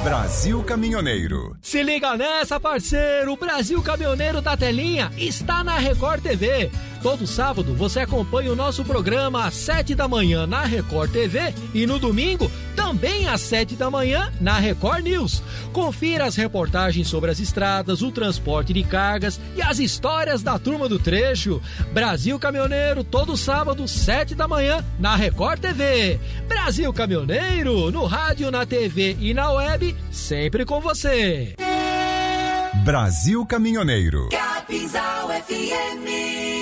Brasil Caminhoneiro. Se liga nessa, parceiro! O Brasil Caminhoneiro da Telinha está na Record TV. Todo sábado você acompanha o nosso programa às 7 da manhã na Record TV e no domingo também às 7 da manhã na Record News. Confira as reportagens sobre as estradas, o transporte de cargas e as histórias da turma do trecho. Brasil Caminhoneiro, todo sábado, 7 da manhã na Record TV. Brasil Caminhoneiro, no rádio, na TV e na web, sempre com você. Brasil Caminhoneiro. Capinzal FM.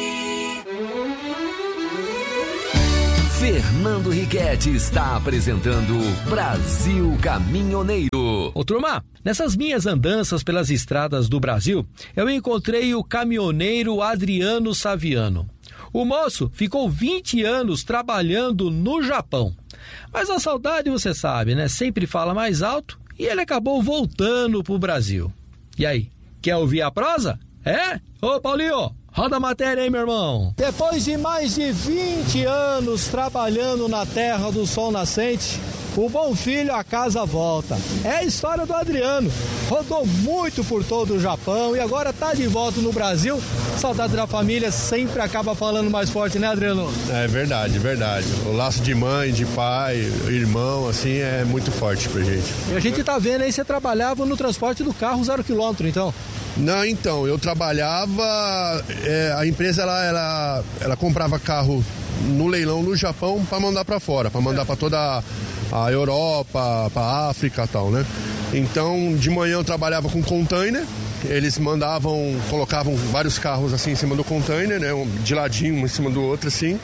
Fernando Riquetti está apresentando Brasil Caminhoneiro. Ô turma, nessas minhas andanças pelas estradas do Brasil, eu encontrei o caminhoneiro Adriano Saviano. O moço ficou 20 anos trabalhando no Japão. Mas a saudade, você sabe, né? Sempre fala mais alto e ele acabou voltando pro Brasil. E aí, quer ouvir a prosa? É? Ô Paulinho, roda a matéria aí, meu irmão. Depois de mais de 20 anos trabalhando na terra do sol nascente, o bom filho a casa volta. É a história do Adriano. Rodou muito por todo o Japão e agora tá de volta no Brasil. Saudade da família sempre acaba falando mais forte, né, Adriano? É verdade, verdade. O laço de mãe, de pai, irmão, assim, é muito forte pra gente. E a gente tá vendo aí, você trabalhava no transporte do carro 0 km, então? Não, então, eu trabalhava, a empresa ela comprava carro no leilão no Japão para mandar para fora, para mandar para toda a Europa, para África e tal, né? Então, de manhã eu trabalhava com container, eles colocavam vários carros assim em cima do container, né? De ladinho, um em cima do outro, assim.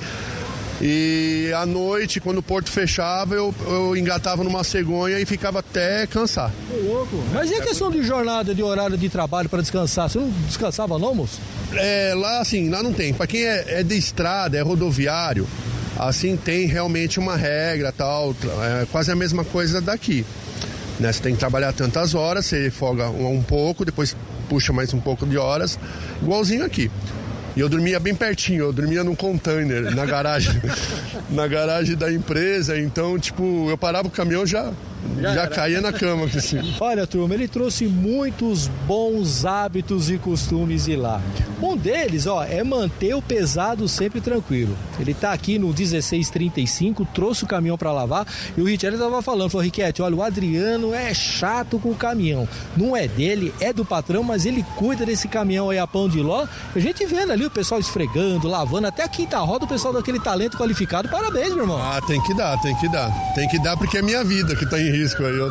E à noite, quando o porto fechava, eu engatava numa cegonha e ficava até cansar. Que louco. Mas e a questão de jornada, de horário de trabalho para descansar? Você não descansava não, moço? Lá não tem. Para quem é de estrada, é rodoviário, assim, tem realmente uma regra, tal, é quase a mesma coisa daqui. Né? Você tem que trabalhar tantas horas, você folga um pouco, depois puxa mais um pouco de horas, igualzinho aqui. E eu dormia bem pertinho, eu dormia num container, na garagem, na garagem da empresa, então, tipo, eu parava o caminhão já caía na cama. Assim. Olha, turma, ele trouxe muitos bons hábitos e costumes de lá. Um deles, é manter o pesado sempre tranquilo. Ele tá aqui no 1635, trouxe o caminhão para lavar e o Richelli tava falou, Riquetti, olha, o Adriano é chato com o caminhão. Não é dele, é do patrão, mas ele cuida desse caminhão aí a pão de ló. A gente vendo ali o pessoal esfregando, lavando, até a quinta roda, o pessoal daquele talento qualificado. Parabéns, meu irmão. Ah, tem que dar. Tem que dar porque é minha vida que tá em risco aí. Eu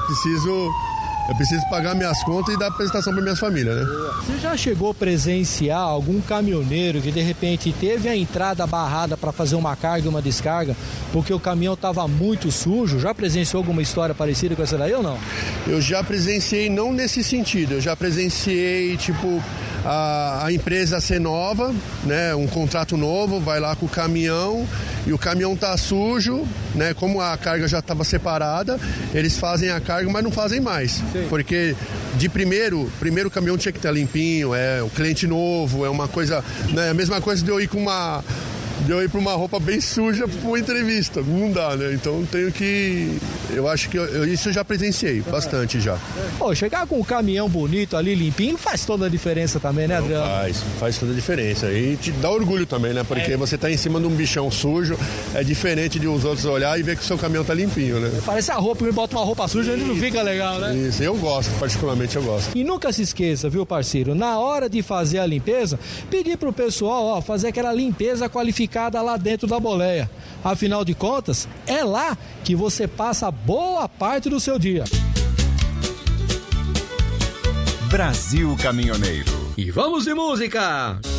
preciso pagar minhas contas e dar prestação para minhas famílias, né? Você já chegou a presenciar algum caminhoneiro que de repente teve a entrada barrada para fazer uma carga e uma descarga porque o caminhão estava muito sujo? Já presenciou alguma história parecida com essa daí ou não? Eu já presenciei, não nesse sentido, eu já presenciei, tipo, a empresa ser nova, né? Um contrato novo, vai lá com o caminhão e o caminhão tá sujo, né? Como a carga já estava separada, eles fazem a carga, mas não fazem mais. Sim. Porque de primeiro o caminhão tinha que estar limpinho, é o cliente novo, é uma coisa, né? A mesma coisa de eu ir para uma roupa bem suja para uma entrevista, não dá, né? Então eu acho que isso eu já presenciei bastante já. Pô, chegar com o caminhão bonito ali, limpinho, faz toda a diferença também, né, Adriano? Faz toda a diferença. E te dá orgulho também, né? Porque você tá em cima de um bichão sujo, é diferente de os outros olhar e ver que o seu caminhão tá limpinho, né? Parece a roupa, me bota uma roupa suja, a gente não fica legal, né? Isso, eu gosto, particularmente eu gosto. E nunca se esqueça, viu, parceiro? Na hora de fazer a limpeza, pedir pro pessoal, fazer aquela limpeza qualificada lá dentro da boleia. Afinal de contas, é lá que você passa boa parte do seu dia. Brasil Caminhoneiro. E vamos de música!